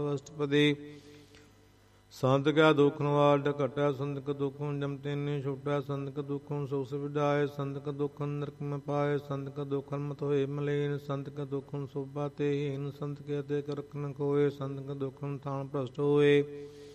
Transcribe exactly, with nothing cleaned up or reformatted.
ਅਸ਼ਟਪਦੀ ਸੰਤ ਕਾ ਦੁਖ ਨਿਵਾਰਟ ਘਟਿਆ ਸੰਤਕ ਦੁਖੋਂ ਜਮ ਤੈਨੇ ਛੁਟਿਆ ਸੰਤਕ ਦੁਖੋਂ ਸੁਖ ਵਿਡਾਏ ਸੰਤਕ ਦੁਖ ਨਰਕ ਮ ਪਾਏ ਸੰਤਕ ਦੁਖ ਮਤ ਹੋਏ ਮਲੀਨ ਸੰਤਕ ਦੁਖੋਂ ਸੁਭਾ ਤੇ ਹੀਨ ਸੰਤ ਕੇ ਤੇ ਕਰਕ ਨ ਕੋਏ ਸੰਤਕ ਦੁਖੋਂ ਥਾਨ ਭ੍ਰਸ਼ਟ ਹੋਏ